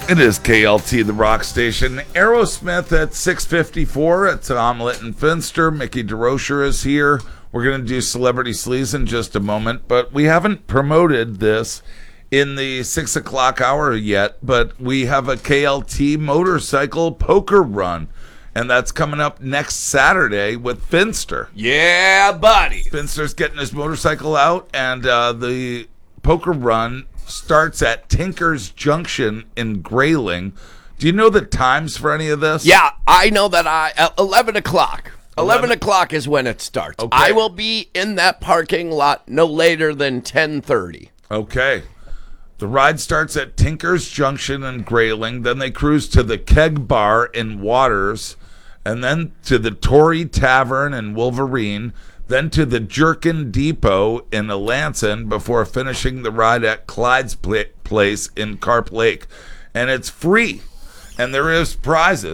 It is KLT, the rock station. Aerosmith at 6:54. It's Omelette and Finster. Mickey DeRocher is here. We're going to do Celebrity Sleaze in just a moment, but we haven't promoted this in the 6 o'clock hour yet, but we have a KLT motorcycle poker run, and that's coming up next Saturday with Finster. Yeah, buddy. Finster's getting his motorcycle out, and the poker run starts at Tinker's Junction in Grayling. Do you know the times for any of this? Yeah, I know that 11 o'clock. 11 o'clock is when it starts. Okay. I will be in that parking lot no later than 10:30. Okay. The ride starts at Tinker's Junction in Grayling. Then they cruise to the Keg Bar in Waters, and then to the Tory Tavern in Wolverine, then to the Jerkin Depot in Alanson before finishing the ride at Clyde's Place in Carp Lake. And it's free, and there is prizes.